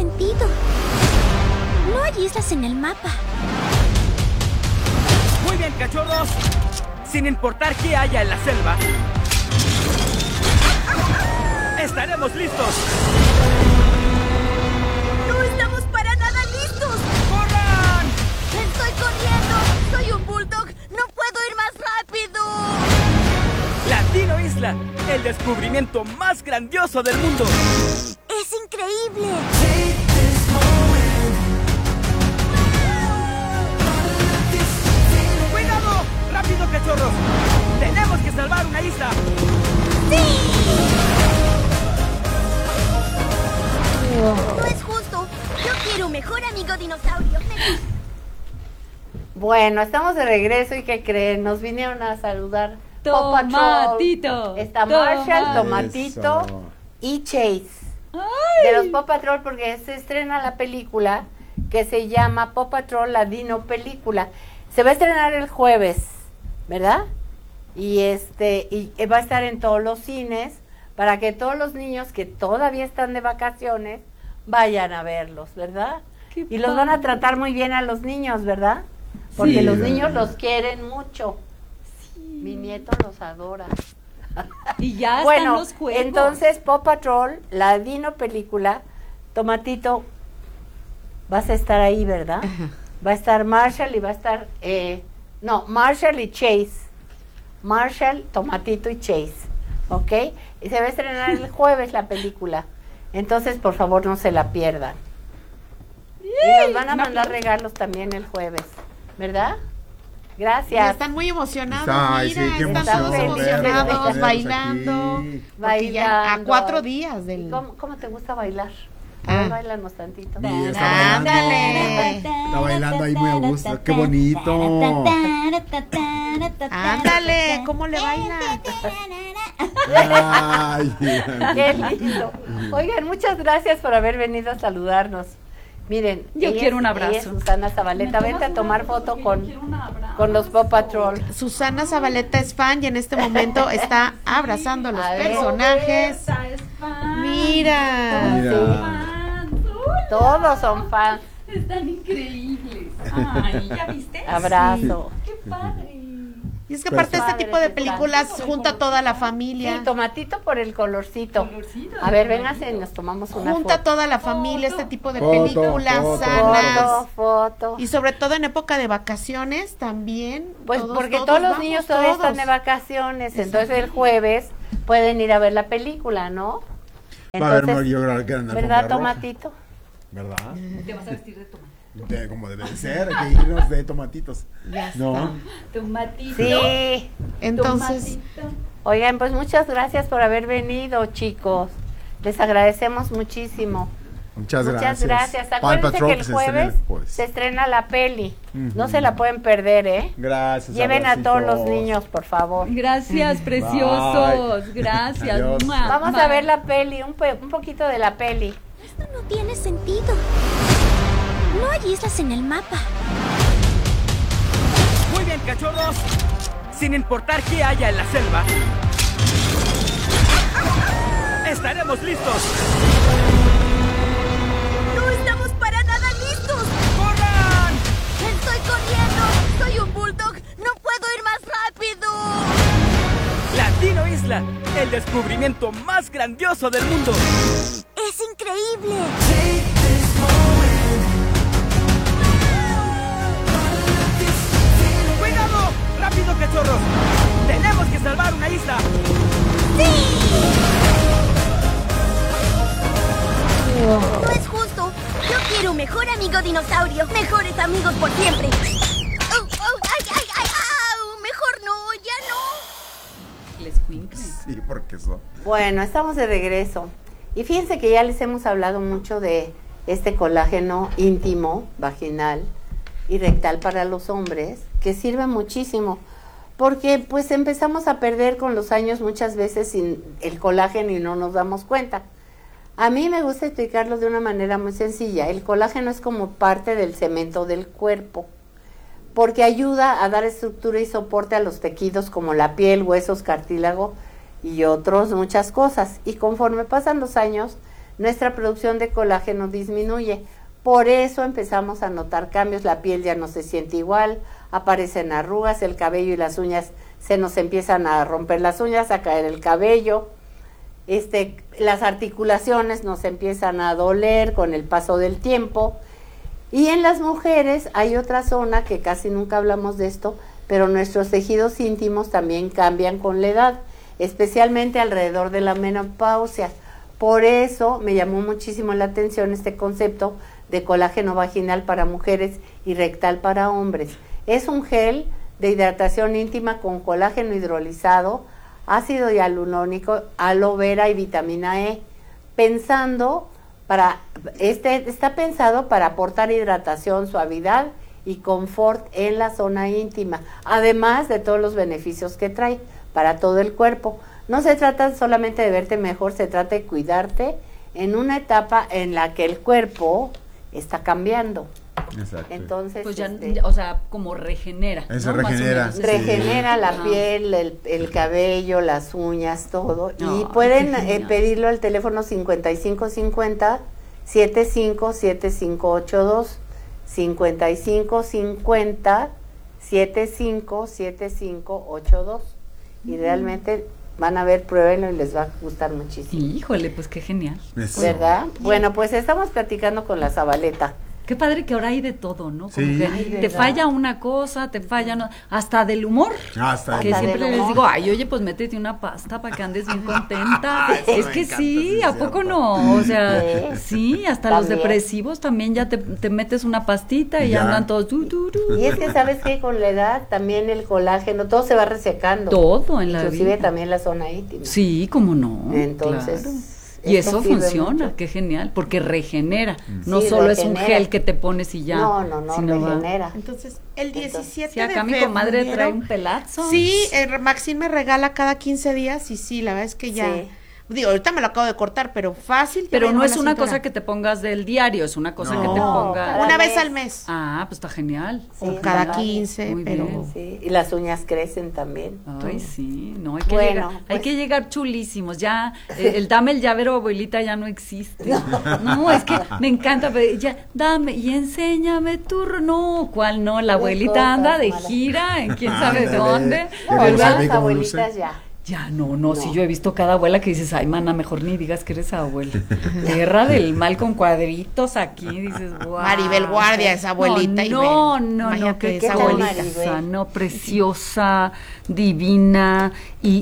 sentido. No hay islas en el mapa. Muy bien, cachorros. Sin importar qué haya en la selva, estaremos listos. ¡No estamos para nada listos! ¡Corran! ¡Estoy corriendo! ¡Soy un bulldog! ¡No puedo ir más rápido! La Dino Isla, el descubrimiento más grandioso del mundo. ¡Es increíble! ¡Cuidado! ¡Rápido, cachorros! ¡Tenemos que salvar una isla! No es justo. Yo quiero un mejor amigo dinosaurio. Bueno, estamos de regreso y ¿qué creen? Nos vinieron a saludar Paw Patrol. Tomatito. Está Marshall, Tomatito Eso. y Chase. Ay. De los Paw Patrol, porque se estrena la película que se llama Paw Patrol, la Dino Película. Se va a estrenar el jueves, ¿verdad? Y va a estar en todos los cines para que todos los niños que todavía están de vacaciones vayan a verlos, ¿verdad? Qué Y los van a padre. tratar muy bien a los niños, ¿verdad? Porque Sí. los niños los quieren mucho. Mi nieto los adora. Y ya están Bueno, los juegos. entonces Paw Patrol, la Dino Película, Tomatito, vas a estar ahí, ¿verdad? Va a estar Marshall y va a estar, Marshall y Chase. Marshall, Tomatito y Chase, ¿ok? Y se va a estrenar el jueves la película. Entonces, por favor, no se la pierdan. Y nos van a mandar regalos también el jueves, ¿verdad? Y Gracias. están muy emocionados, Ay, mira, sí, qué están todos emoción emocionados, verlos, bailando. aquí. Porque ya a Bailando. 4 días del... ¿Cómo te gusta bailar? Ah. Bailanos tantito. Y está bailando. Ándale. Está bailando ahí muy a gusto. ¡Qué bonito! Ándale, ¿cómo le baila? Ay, Qué lindo. Oigan, muchas gracias por haber venido a saludarnos. Miren, Yo ella quiero un ella abrazo. es Susana Zabaleta. Vente a tomar foto con los Paw Patrol. Susana Zabaleta es fan y en este momento está abrazando a los A ver. personajes. Mira. mira. Todos son fans. Están increíbles. Ay, ¿ya viste? Abrazo. Qué padre. Y es que aparte este Padre, tipo de qué películas junta a toda la Sí, familia. Tomatito por el colorcito. Colorcito. A ver, véngase, nos tomamos una Junta a foto. toda la familia este tipo de Foto, películas foto. sanas. Foto. Y sobre todo en época de vacaciones también. Pues porque todos los niños todavía están de vacaciones, entonces el jueves pueden ir a ver la película, ¿no? Va a haber Entonces, yo creo que en la ¿verdad, alfombra roja, Tomatito? ¿verdad? Te vas a vestir de tomate. Como debe de ser, hay que irnos de tomatitos. Ya ¿No? Tomatito. Sí. Entonces, Tomatito. Oigan, pues muchas gracias por haber venido, chicos. Les agradecemos muchísimo. Muchas gracias. Muchas gracias. Paw Acuérdense Patrol, que el se estrena jueves jueves. se estrena la peli. Ujú. No se la pueden perder, ¿eh? Gracias. Lleven a todos los abracitos. niños, por favor. Gracias, preciosos. Gracias. Adiós. Mua, Vamos mua. a ver la peli, un poquito de la peli. Esto no tiene sentido. No hay islas en el mapa. Muy bien, cachorros. Sin importar qué haya en la selva, estaremos listos. ¡No estamos para nada listos! ¡Corran! ¡Estoy corriendo! ¡Soy un bulldog! ¡No puedo ir más rápido! La Dino Isla, el descubrimiento más grandioso del mundo. ¡Es increíble! ¡Cuidado! ¡Rápido, cachorros! ¡Tenemos que salvar una isla! No es justo. Yo quiero un mejor amigo dinosaurio. Mejores amigos por siempre. ¡Au, au! ¡Ay, ay, ay! ¡Au! Mejor no, ya no. Les cuinclen. Sí, porque son. Bueno, estamos de regreso. Y fíjense que ya les hemos hablado mucho de este colágeno íntimo, vaginal y rectal para los hombres, que sirve muchísimo, porque pues empezamos a perder con los años muchas veces sin el colágeno y no nos damos cuenta. A mí me gusta explicarlo de una manera muy sencilla. El colágeno es como parte del cemento del cuerpo, porque ayuda a dar estructura y soporte a los tejidos como la piel, huesos, cartílago y otros muchas cosas. Y conforme pasan los años, nuestra producción de colágeno disminuye. Por eso empezamos a notar cambios, la piel ya no se siente igual, aparecen arrugas, el cabello y las uñas se nos empiezan a romper las uñas, a caer el cabello, las articulaciones nos empiezan a doler con el paso del tiempo. Y en las mujeres hay otra zona que casi nunca hablamos de esto, pero nuestros tejidos íntimos también cambian con la edad, especialmente alrededor de la menopausia. Por eso me llamó muchísimo la atención este concepto de colágeno vaginal para mujeres y rectal para hombres. Es un gel de hidratación íntima con colágeno hidrolizado, ácido hialurónico, aloe vera y vitamina E, está pensado para aportar hidratación, suavidad y confort en la zona íntima, además de todos los beneficios que trae para todo el cuerpo. No se trata solamente de verte mejor, se trata de cuidarte en una etapa en la que el cuerpo está cambiando. Exacto. Entonces, Pues ya, o sea, como regenera. Eso ¿no? regenera. Más o menos. Sí. regenera la Ah. piel, el cabello, las uñas, todo. Y Ay, pueden qué genial. pedirlo al teléfono 5550-757582, 5550-757582. Y realmente van a ver, pruébenlo y les va a gustar muchísimo. Híjole, pues qué genial. Eso. ¿Verdad? Bueno, pues estamos platicando con la Zabaleta. Qué padre que ahora hay de todo, ¿no? Como Sí. que Ay, te ¿verdad? falla una cosa, te falla hasta del humor. Hasta Que Hasta siempre del les humor. digo, ay, oye, pues métete una pasta para que andes bien contenta. Eso Es me que encanta, sí, sí, ¿a es poco cierto. no? O sea, Sí. sí, hasta los También. depresivos también ya te metes una pastita y Ya. andan todos Y es que, ¿sabes qué? Con la edad también el colágeno, todo se va resecando. todo en la Inclusive vida. también la zona íntima. Sí, cómo no. Entonces, claro. Y esto eso sirve funciona, mucho. qué genial, porque regenera. No Sí, solo es un regenera. gel que te pones y ya. No, sino va- regenera. Entonces, el 17 Sí, acá de mi comadre febrero- trae un pelazo. Sí, Maxine me regala cada 15 días y sí, la verdad es que ya... Sí. Digo, ahorita me lo acabo de cortar, pero fácil. ya Pero me no dejó es la una cintura. cosa que te pongas del diario, es una cosa No. que te pongas. cada Una vez mes. al mes. Ah, pues está genial. Sí, O cada vale. 15, Muy pero... bien. Sí, y las uñas crecen también. Ay, sí, no, hay que, Bueno, llegar, hay pues- que llegar chulísimos. Ya, el dame el llavero, abuelita, ya no existe. No, es que me encanta, pero ya, dame y enséñame tu... No, ¿cuál no? La abuelita cosas anda de malas. gira en quién sabe Ándale. dónde. Qué No, bien ya se ve las cómo abuelitas luce. ya. Ya, no, sí, yo he visto cada abuela que dices, ay, mana, mejor ni digas que eres abuela. Guerra del mal con cuadritos aquí, dices, guau. Maribel Guardia, esa abuelita, y No, ven, no, imagínate qué esa tal abuelita. Maribel. No, preciosa, divina,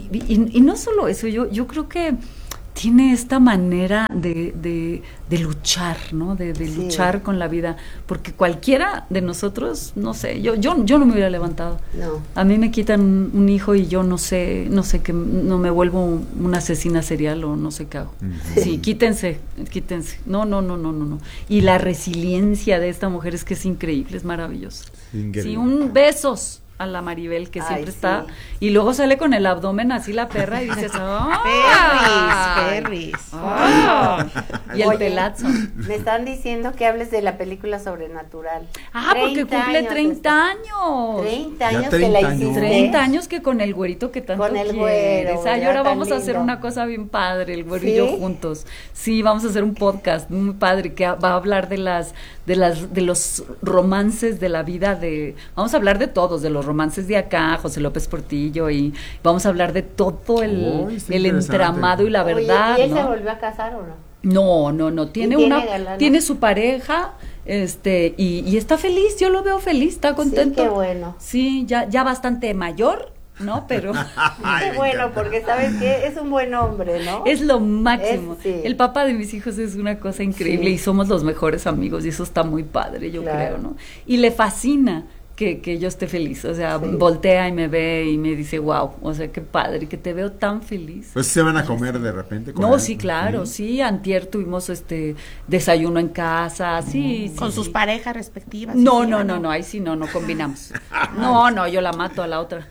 y no solo eso, yo creo que tiene esta manera de luchar, ¿no? De Sí. luchar con la vida, porque cualquiera de nosotros, no sé, yo no me hubiera levantado. No. A mí me quitan un hijo y yo no sé que no me vuelvo una asesina serial o no sé qué hago. Sí, quítense. No. Y la resiliencia de esta mujer es que es increíble, es maravilloso. Increíble. Sí, un besos a la Maribel que Ay, siempre sí. está y luego sale con el abdomen así la perra y dices, ¡ay! Perris. ¡Ah! Y el Oye, pelazo. Me están diciendo que hables de la película Sobrenatural. Ah, porque 30 cumple años 30 está. años. 30 Ya años 30 que la años. hiciste. 30 años que con el güerito que tanto Con el quieres. güero, Ay, ¿verdad? ahora Tan vamos a hacer lindo. una cosa bien padre, el güero y ¿Sí? yo juntos. Sí, vamos a hacer un podcast muy padre que va a hablar de los romances de la vida vamos a hablar de todos, de los romances de acá, José López Portillo, y vamos a hablar de todo el Uy, está el interesante. entramado y la Oye, verdad, ¿y él se ¿no? volvió a casar o no? No, tiene tiene galana? tiene su pareja, y está feliz, yo lo veo feliz, está contento. Sí, qué bueno. Sí, ya bastante mayor, ¿no? Pero Ay, Qué me bueno, encanta. porque ¿sabes qué? Es un buen hombre, ¿no? es lo máximo. Es- sí. El papá de mis hijos es una cosa increíble Sí. y somos los mejores amigos y eso está muy padre, yo Claro. creo, ¿no? Y le fascina que yo esté feliz, o sea, Sí. voltea y me ve y me dice, wow, o sea, qué padre, que te veo tan feliz. Pues se van a comer de repente. con No, él. sí, claro, sí, antier tuvimos desayuno en casa, sí, Con sí, sus sí. parejas respectivas. No, sí, ahí sí no combinamos. No, yo la mato a la otra.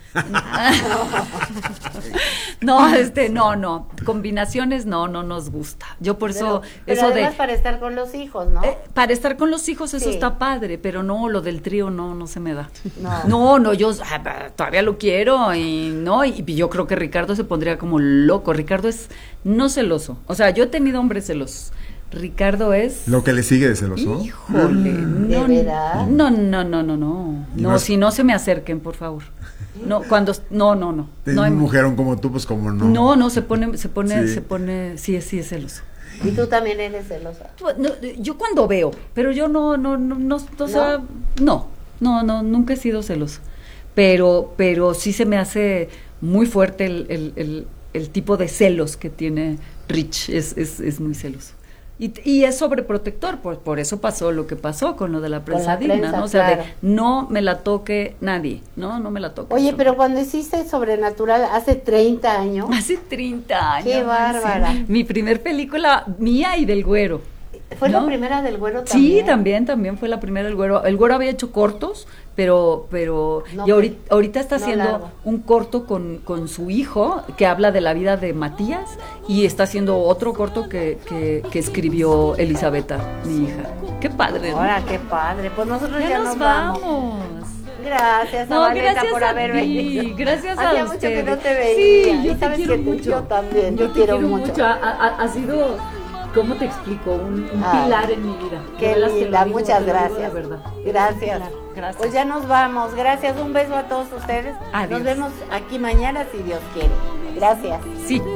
No, combinaciones no nos gusta. Yo por eso, Pero eso además para estar con los hijos, ¿no? para estar con los hijos eso Sí. está padre, pero no, lo del trío no se me da. No. No, yo todavía lo quiero y yo creo que Ricardo se pondría como loco. Ricardo es no celoso. O sea, yo he tenido hombres celosos, Ricardo es... Lo que le sigue de celoso. Híjole, no, ¿De verdad? no. Y No, más- si no se me acerquen, por favor. No, cuando... No. De No, un mujerón como tú, pues como no. no, sí es celoso. ¿Y tú también eres celosa? No, yo cuando veo, pero yo no, o sea, no, nunca he sido celoso. Pero sí se me hace muy fuerte el tipo de celos que tiene Rich, es muy celoso. Y es sobreprotector, por eso pasó lo que pasó con lo de la prensa digna, prensa, ¿no? O sea, claro. de no me la toque nadie, no me la toque. Oye, pero cuando hiciste Sobrenatural hace 30 años, Hace 30 años. ¡Qué bárbara! sí. Mi primer película mía y del Güero. ¿fue la ¿no? primera del Güero también? Sí, también fue la primera del Güero. El Güero había hecho cortos, pero No, y ahorita está no haciendo largo. un corto con su hijo que habla de la vida de Matías y está haciendo otro corto que escribió Elisabetta, mi hija. Qué padre, ¿no? Ahora, qué padre. Pues nosotros ya, Ya nos nos vamos. vamos. Gracias, No, Zabaleta, gracias por a haber ti, venido. gracias Hacía a mucho ustedes. que no te veía. Sí, yo Y te sabes quiero que mucho. yo también, Yo yo te quiero mucho. Ha sido, ¿cómo te explico? Un Ay, pilar en mi vida. Qué De veras te lo linda, digo, muchas te lo digo gracias. de verdad. Gracias. Gracias. Pues ya nos vamos. Gracias, un beso a todos ustedes. Adiós. Nos vemos aquí mañana si Dios quiere. Gracias. Sí.